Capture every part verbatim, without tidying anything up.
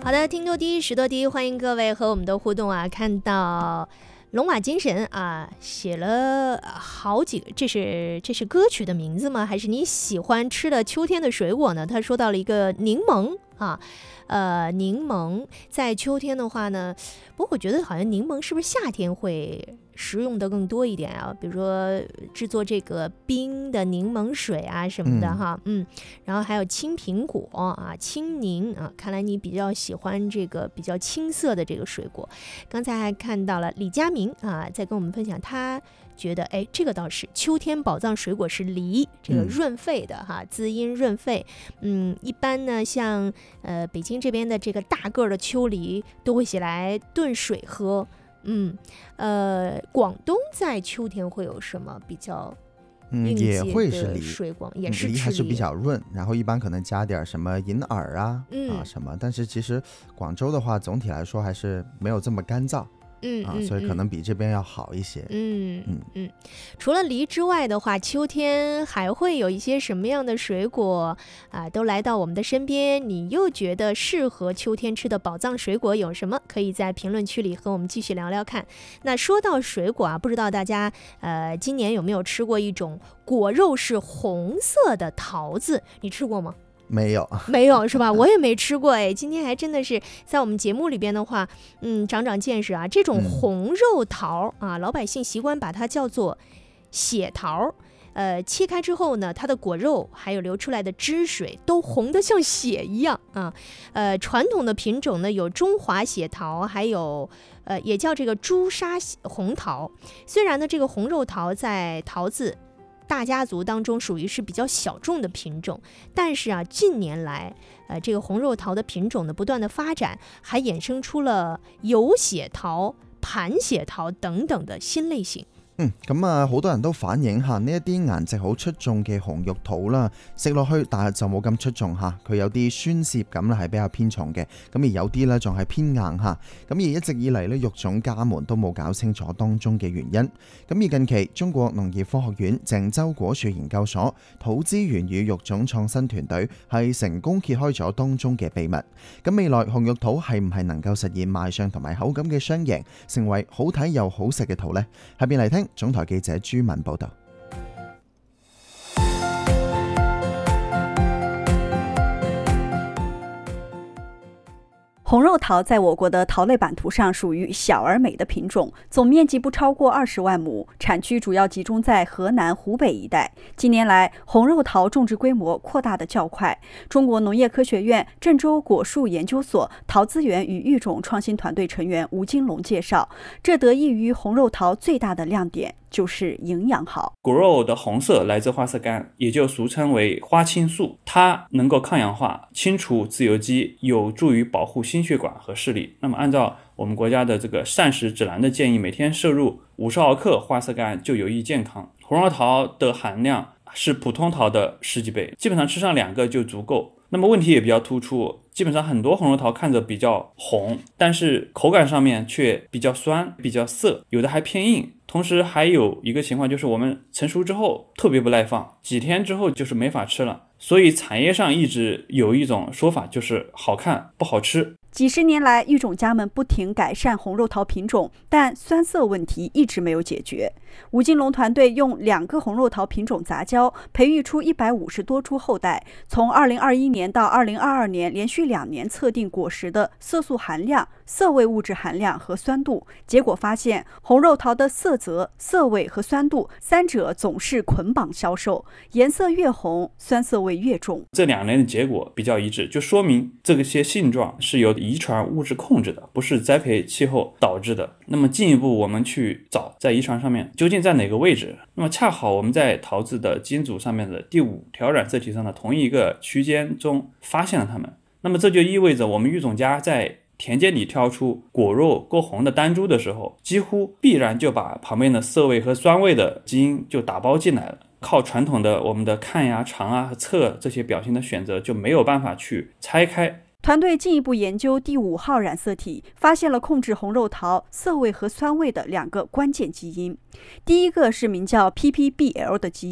好的，听多低，识多低，欢迎各位和我们的互动啊！看到龙马精神啊，写了好几个，这是这是歌曲的名字吗？还是你喜欢吃的秋天的水果呢？他说到了一个柠檬啊，呃，柠檬在秋天的话呢，不过我觉得好像柠檬是不是夏天会食用的更多一点啊？比如说制作这个冰的柠檬水啊什么的哈，嗯，嗯然后还有青苹果啊、青柠啊，看来你比较喜欢这个比较青涩的这个水果。刚才还看到了李佳明啊，在跟我们分享他。觉得哎，这个倒是秋天宝藏水果是梨，这个润肺的哈，滋阴润肺。嗯，一般呢，像呃北京这边的这个大个的秋梨，都会写来炖水喝。嗯，呃，广东在秋天会有什么比较？ 嗯，也会是梨， 水果也是梨还是比较润，然后一般可能加点什么银耳啊、嗯、啊什么，但是其实广州的话，总体来说还是没有这么干燥。 嗯啊，所以可能比这边要好一些。 嗯嗯嗯。除了梨之外的话，秋天还会有一些什么样的水果啊？都来到我们的身边，你又觉得适合秋天吃的宝藏水果有什么？可以在评论区里和我们继续聊聊看。那说到水果啊，不知道大家呃今年有没有吃过一种果肉是红色的桃子？你吃过吗？ 没有没有是吧？我也没吃过哎。今天还真的是在我们节目里边的话，嗯，长长见识啊。这种红肉桃、嗯、啊，老百姓习惯把它叫做血桃。呃，切开之后呢，它的果肉还有流出来的汁水都红得像血一样啊。呃，传统的品种呢有中华血桃，还有呃也叫这个朱砂红桃。虽然呢这个红肉桃在桃子大家族当中属于是比较小众的品种，但是啊，近年来，呃，这个红肉桃的品种的不断的发展，还衍生出了有血桃、盤血桃等等的新類型。 嗯，咁啊，好多人都反映嚇呢一啲顏值好出眾嘅紅肉桃啦，食落去但係就冇咁出眾嚇，佢有啲酸澀感咧係比較偏重嘅，咁而有啲咧仲係偏硬嚇，咁而一直以嚟咧育種家們都冇搞清楚當中嘅原因。咁而近期中國農業科學院鄭州果樹研究所土資源與育種創新團隊係成功揭開咗當中嘅秘密。咁未來紅肉桃係唔係能夠實現賣相同埋口感嘅雙贏，成為好睇又好食嘅桃呢？下邊嚟聽總台記者朱文報道。 红肉桃在我国的桃类版图上属于小而美的品种，总面积不超过二十万亩，产区主要集中在河南、湖北一带。近年来，红肉桃种植规模扩大的较快。中国农业科学院郑州果树研究所桃资源与育种创新团队成员吴金龙介绍，这得益于红肉桃最大的亮点就是营养好。 果肉的红色来自花色苷，也就俗称为花青素，它能够抗氧化、清除自由基，有助于保护心血管和视力。那么按照我们国家的这个膳食指南的建议，每天摄入五十毫克花色苷就有益健康。红肉桃的含量是普通桃的十几倍，基本上吃上两个就足够。那么问题也比较突出，基本上很多红肉桃看着比较红，但是口感上面却比较酸、比较涩，有的还偏硬。同时还有一个情况，就是我们成熟之后特别不耐放，几天之后就是没法吃了。所以产业上一直有一种说法，就是好看不好吃。 几十年来，育种家们不停改善红肉桃品种，但酸涩问题一直没有解决。吴金龙团队用两个红肉桃品种杂交，培育出一百五十多株后代。从二零二一年到二零二二年，连续两年测定果实的色素含量、涩味物质含量和酸度，结果发现红肉桃的色泽、涩味和酸度三者总是捆绑销售，颜色越红，酸涩味越重。 这两年的结果比较一致，就说明这些性状是由遗传物质控制的，不是栽培气候导致的。那么进一步我们去找在遗传上面究竟在哪个位置，那么恰好我们在桃子的基因组上面的第五条染色体上的同一个区间中发现了它们。那么这就意味着我们育种家在田间里挑出果肉够红的单株的时候，几乎必然就把旁边的涩味和酸味的基因就打包进来了。靠传统的我们的看呀、尝啊和测这些表情的选择就没有办法去拆开。 团队进一步研究第五号染色体，发现了控制红肉桃涩味和酸味的两个关键基因。第一个是名叫 P P B L 的基因。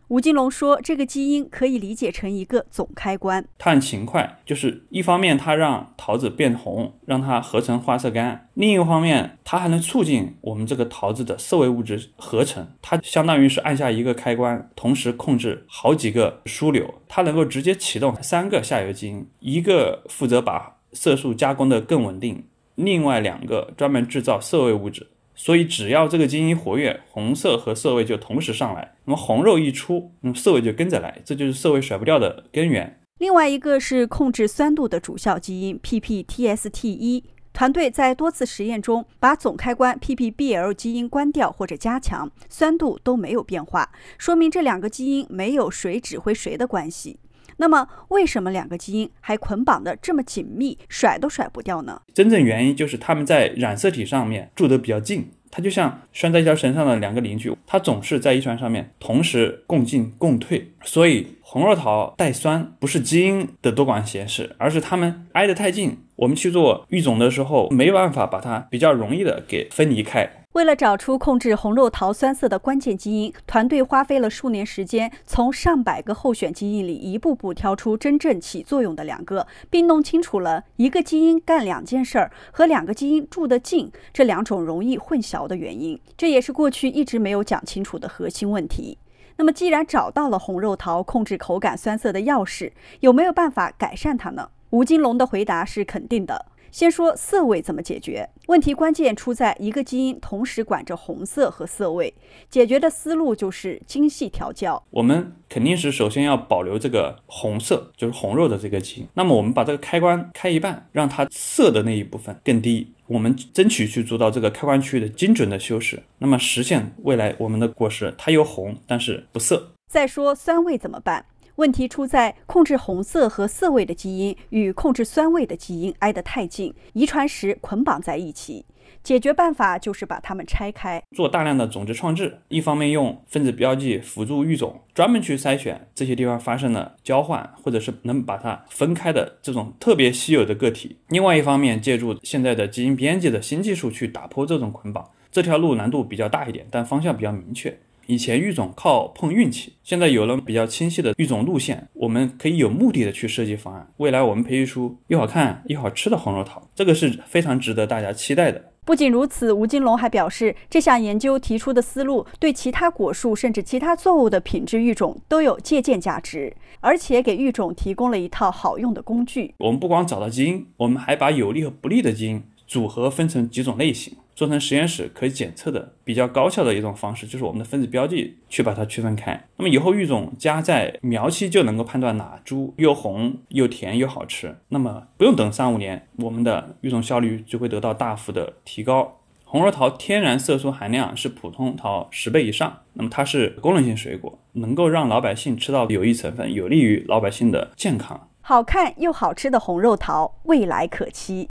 吴金龙说，这个基因可以理解成一个总开关。 它很勤快，就是一方面它让桃子变红，让它合成花色苷，另一个方面它还能促进我们这个桃子的色味物质合成。它相当于是按下一个开关，同时控制好几个枢纽，它能够直接启动三个下游基因，一个负责把色素加工的更稳定，另外两个专门制造色味物质。所以只要这个基因活跃，红色和色味就同时上来，那么红肉一出，那么色味就跟着来，这就是色味甩不掉的根源。 另外一个是控制酸度的主效基因 P P T S T 一， 团队在多次实验中把总开关 P P B L 基因关掉或者加强，酸度都没有变化，说明这两个基因没有谁指挥谁的关系。那么为什么两个基因还捆绑得这么紧密，甩都甩不掉呢？ 真正原因就是它们在染色体上面住得比较近，它就像拴在一条绳上的两个邻居，它总是在一船上面同时共进共退。所以红肉桃带酸不是基因的多管闲事，而是它们挨得太近，我们去做育种的时候没办法把它比较容易的给分离开。 为了找出控制红肉桃酸色的关键基因，团队花费了数年时间，从上百个候选基因里一步步挑出真正起作用的两个，并弄清楚了一个基因干两件事儿和两个基因住得近这两种容易混淆的原因，这也是过去一直没有讲清楚的核心问题。那么既然找到了红肉桃控制口感酸色的钥匙，有没有办法改善它呢？吴金龙的回答是肯定的。先说色味怎么解决，问题关键出在一个基因同时管着红色和色味，解决的思路就是精细调教。 我们肯定是首先要保留这个红色，就是红肉的这个基因，那么我们把这个开关开一半，让它色的那一部分更低，我们争取去做到这个开关区域的精准的修饰，那么实现未来我们的果实它又红但是不涩。 再说酸味怎么办，问题出在控制红色和色味的基因与控制酸味的基因挨得太近，遗传时捆绑在一起。解决办法就是把它们拆开， 做大量的种子创制，一方面用分子标记辅助育种，专门去筛选这些地方发生了交换或者是能把它分开的这种特别稀有的个体，另外一方面借助现在的基因编辑的新技术去打破这种捆绑。这条路难度比较大一点，但方向比较明确。以前育种靠碰运气，现在有了比较清晰的育种路线，我们可以有目的的去设计方案，未来我们培育出又好看又好吃的红肉桃，这个是非常值得大家期待的。 不仅如此，吴金龙还表示，这项研究提出的思路对其他果树甚至其他作物的品质育种都有借鉴价值，而且给育种提供了一套好用的工具。 我们不光找到基因，我们还把有利和不利的基因组合分成几种类型，做成实验室可以检测的比较高效的一种方式，就是我们的分子标记去把它区分开。那么以后育种加在苗期就能够判断哪株又红又甜又好吃，那么不用等三五年，我们的育种效率就会得到大幅的提高。红肉桃天然色素含量是普通桃十倍以上，那么它是功能性水果，能够让老百姓吃到有益成分，有利于老百姓的健康。 好看又好吃的红肉桃，未来可期。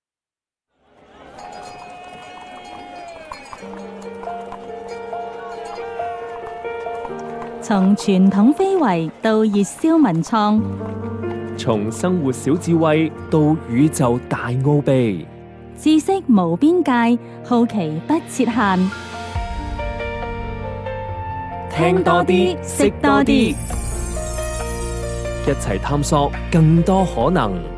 從傳統非遺到熱銷文創， 從生活小智慧到宇宙大奧秘， 知識無邊界，好奇不設限。 聽多啲，識多啲，一齊探索更多可能。